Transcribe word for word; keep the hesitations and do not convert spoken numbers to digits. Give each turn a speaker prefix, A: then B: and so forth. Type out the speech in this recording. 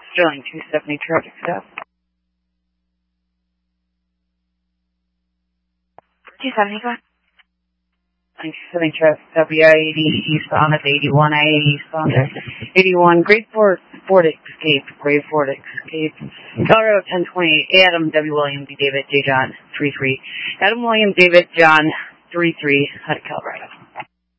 A: Sterling two seventy traffic stop.
B: two seventy, go ahead.
A: two seventy traffic stop, the I eighty eastbound at eighty-one, I eighty eastbound at eighty-one, Great Ford, Ford Escape, Great Ford Escape, Colorado ten twenty-eight, Adam W. William D. David J. John three three, Adam William David John three three, out of Colorado.